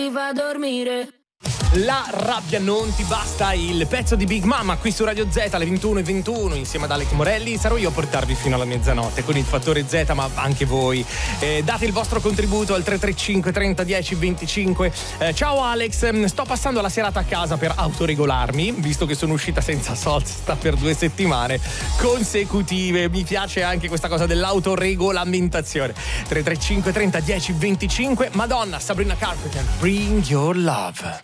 Va a dormire. La rabbia non ti basta, il pezzo di Big Mama qui su Radio Z alle 21:21 insieme ad Alec Morelli. Sarò io a portarvi fino alla mezzanotte con il fattore Z, ma anche voi. Date il vostro contributo al 335 30 10 25. Ciao Alex, sto passando la serata a casa per autoregolarmi, visto che sono uscita senza sosta per 2 settimane consecutive. Mi piace anche questa cosa dell'autoregolamentazione. 335 30 10 25. Madonna, Sabrina Carpenter, Bring Your Love.